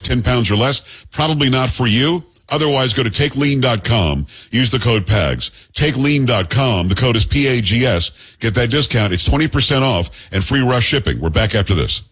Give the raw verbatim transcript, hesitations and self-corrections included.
ten pounds or less, probably not for you. Otherwise, go to take lean dot com. Use the code PAGS. take lean dot com. The code is P A G S. Get that discount. It's twenty percent off and free rush shipping. We're back after this.